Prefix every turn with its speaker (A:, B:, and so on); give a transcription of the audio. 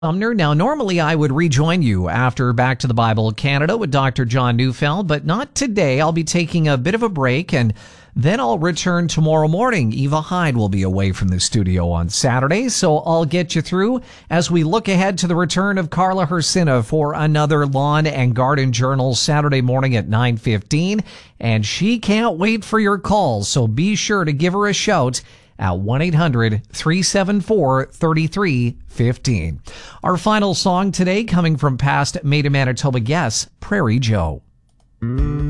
A: Sumner. Now, normally I would rejoin you after Back to the Bible Canada with Dr. John Neufeld, but not today. I'll be taking a bit of a break, and then I'll return tomorrow morning. Eva Hyde will be away from the studio on Saturday, so I'll get you through as we look ahead to the return of Carla Hersina for another Lawn and Garden Journal Saturday morning at 9:15, and she can't wait for your calls, so be sure to give her a shout at 1-800-374-3315. Our final song today coming from past Made in Manitoba guest, Prairie Joe.